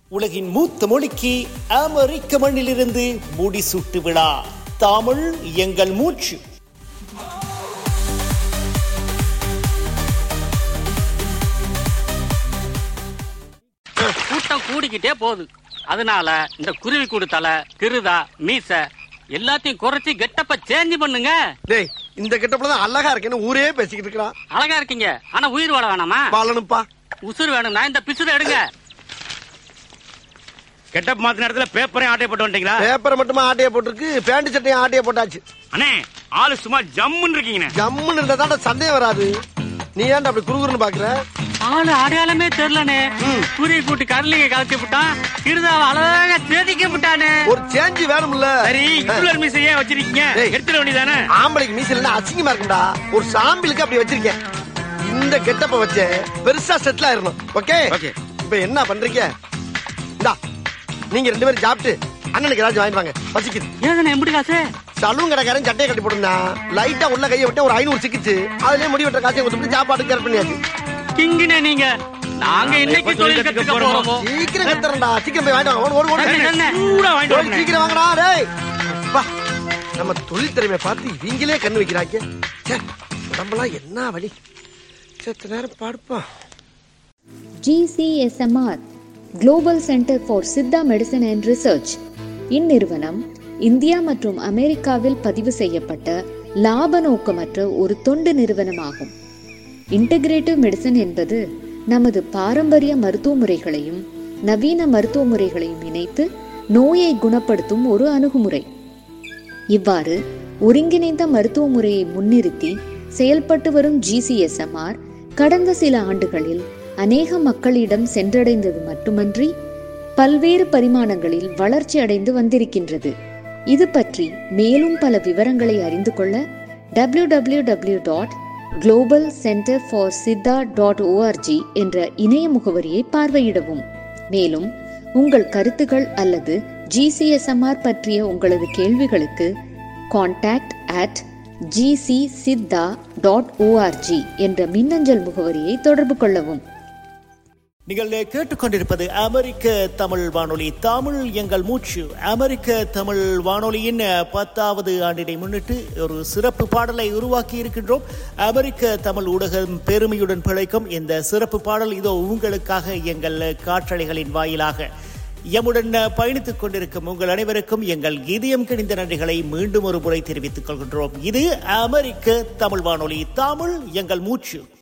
உலகின் மூத்த மொழிக்கு அமெரிக்க மண்ணிலிருந்து முடிசூட்டு விழா. தமிழ் எங்கள் மூச்சு. கூட்டம் கூடிக்கிட்டே போகுது. அதனால இந்த குருவி கூடு தலை, கிருதா, மீச எல்லாத்தையும் குறைச்சி கெட்டப்ப சேஞ்ச் பண்ணுங்க. டேய், இந்த கெட்டப்ல தான் அழகா இருக்கேன்னு ஊரே பேசிக்கிட்டு இருக்கான். அழகா இருக்கீங்க, ஆனா உயிர் வாழ வேணாமா? வாழணும்பா. உசுர் வேணும்னா இந்த பிசுரை எடுங்க. கெட்டப் மாத்தின இடத்துல பேப்பரையும் ஆட்டைய போட்டு வந்துட்டீங்களா? பேப்பரை மட்டுமா ஆட்டைய போட்டுருக்கு, பேண்ட் சட்டையும் ஆட்டைய போட்டாச்சு. அண்ணே, ஆளு சும்மா ஜம்முன்னு இருக்கீங்க. ஜம்முன்னு இருந்தா சந்தேகம் வராது. நீ ஏன்டா அப்படி குறுகுறுன்னு பாக்குற? ஆளு அடையாளமே தெரியலனே. குருவி கூட்டு கடலிங்க கலத்தி விட்டான், கிருதாவை அழகா தேதிக்க விட்டானே. ஒரு சேஞ்ச் வேணும்ல. சரி, இவ்வளவு மீசையே வச்சிருக்கீங்க, எடுத்துட வேண்டியதானே? ஆம்பளைக்கு மீசையில அசிங்கமா இருக்கும்டா. ஒரு சாம்பிளுக்கு அப்படி வச்சிருக்கேன். இந்த கெட்டப்ப வச்சு பெருசா செட்டில் ஆயிரணும். ஓகே? இப்ப என்ன பண்றீங்க? இந்தா, நீங்க 2 பேரும் சாப்பிட்டு அண்ணனுக்கு ஏதாச்சும் வாங்கிட்டு வாங்க. பசிக்குது. ஏதானே எப்படி காசு? சலூன் கடைக்காரன் சட்டையை கட்டி போட்டுனா லைட்டா உள்ள கையை விட்டு ஒரு 500 சிக்கிச்சு. அதுலயே முடி வெட்டுற காசையும் கொடுத்துட்டு சாப்பாடு கேர் பண்ணியாச்சு. கிங்கினே நீங்க. நாங்க இன்னைக்கு தொழில் கத்துக்க போறோம். சீக்கிரம் கத்துறடா. சீக்கிரம் போய் வாங்கிட்டு வாங்க. ஓடு சூடா வாங்கிட்டு வாங்க. சீக்கிரம் வாங்கடா. டேய், அப்பா, நம்ம தொழில் திறமையை பார்த்து இவங்களே கண்ணு வைக்கிறாங்க. உடம்பெல்லாம் என்ன வலி. சத்த நேரம் பாடுப்பா. GCSMR Global Center for Siddha Medicine and Research. இந்நிறுவனம் இந்தியா மற்றும் அமெரிக்காவில் பதிவு செய்யப்பட்ட லாப நோக்கமற்ற ஒரு தொண்டு நிறுவனமாகும். இன்டகிரேட்டிவ் மெடிசன் என்பது நமது பாரம்பரிய மருத்துவ முறைகளையும் நவீன மருத்துவ முறைகளையும் இணைத்து நோயை குணப்படுத்தும் ஒரு அணுகுமுறை. இவ்வாறு ஒருங்கிணைந்த மருத்துவ முறையை முன்னிறுத்தி செயல்பட்டு வரும் GCSMR கடந்த சில ஆண்டுகளில் அநேக மக்களிடம் சென்றடைந்தது மட்டுமன்றி பல்வேறு பரிமாணங்களில் வளர்ச்சி அடைந்து வந்திருக்கின்றது. இது பற்றி மேலும் பல விவரங்களை அறிந்து கொள்ள www.globalcenterforsiddha.org என்ற இணைய முகவரியை பார்வையிடவும். மேலும் உங்கள் கருத்துகள் அல்லது GCSMR பற்றிய உங்களது கேள்விகளுக்கு contact@gcsiddha.org என்ற மின்னஞ்சல் முகவரியை தொடர்பு கொள்ளவும். நீங்கள் கேட்டுக்கொண்டிருப்பது அமெரிக்க தமிழ் வானொலி, தமிழ் எங்கள் மூச்சு. அமெரிக்க தமிழ் வானொலியின் 10வது ஆண்டினை முன்னிட்டு ஒரு சிறப்பு பாடலை உருவாக்கி இருக்கின்றோம். அமெரிக்க தமிழ் ஊடகம் பெருமையுடன் பிழைக்கும் இந்த சிறப்பு பாடல் இதோ உங்களுக்காக எங்கள் காற்றலைகளின் வாயிலாக எம்முடன் பயணித்துக் கொண்டிருக்கும் உங்கள் அனைவருக்கும் எங்கள் இதயம் கிணிந்த நன்றிகளை மீண்டும் ஒரு முறை தெரிவித்துக் கொள்கின்றோம். இது அமெரிக்க தமிழ் வானொலி, தமிழ் எங்கள் மூச்சு.